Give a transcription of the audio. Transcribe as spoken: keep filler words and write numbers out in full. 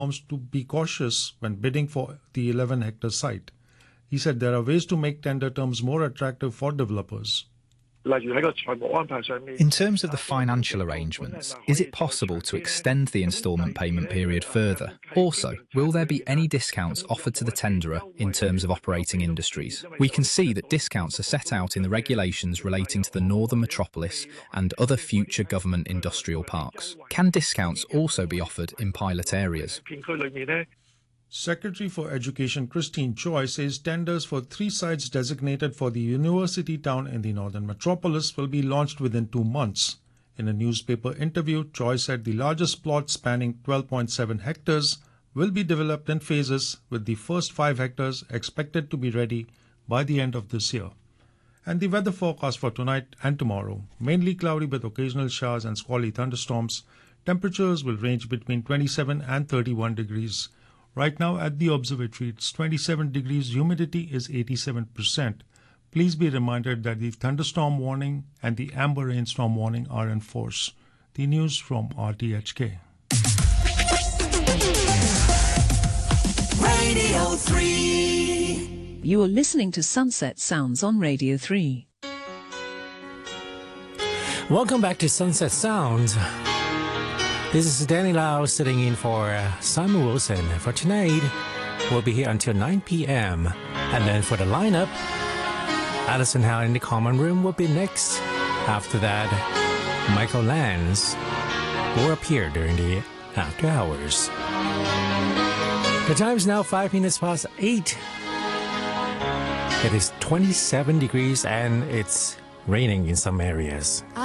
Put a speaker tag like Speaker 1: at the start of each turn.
Speaker 1: to be cautious when bidding for the eleven hectare site. He said there are ways to make tender terms more attractive for developers.
Speaker 2: In terms of the financial arrangements, is it possible to extend the instalment payment period further? Also, will there be any discounts offered to the tenderer in terms of operating industries? We can see that discounts are set out in the regulations relating to the Northern Metropolis and other future government industrial parks. Can discounts also be offered in pilot areas?
Speaker 1: Secretary for Education Christine Choi says tenders for three sites designated for the university town in the Northern Metropolis will be launched within two months. In a newspaper interview, Choi said the largest plot spanning twelve point seven hectares will be developed in phases, with the first five hectares expected to be ready by the end of this year. And the weather forecast for tonight and tomorrow: mainly cloudy with occasional showers and squally thunderstorms. Temperatures will range between twenty-seven and thirty-one degrees. Right now at the observatory, it's twenty-seven degrees, humidity is eighty-seven percent. Please be reminded that the thunderstorm warning and the amber rainstorm warning are in force. The news from R T H K.
Speaker 3: Radio three. You are listening to Sunset Sounds on Radio three.
Speaker 4: Welcome back to Sunset Sounds. This is Danny Lau sitting in for uh, Simon Wilson. For tonight, we'll be here until nine p.m. And then for the lineup, Alison Howe in the common room will be next. After that, Michael Lance will appear during the after hours. The time is now five minutes past eight. It is twenty-seven degrees and it's raining in some areas.